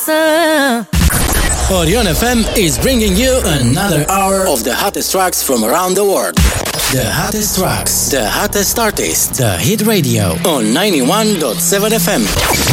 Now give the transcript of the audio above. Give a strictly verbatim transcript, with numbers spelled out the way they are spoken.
acasă. Orion F M is bringing you another hour of the hottest tracks from around the world. The hottest tracks, the hottest artists, the hit radio on ninety-one point seven F M.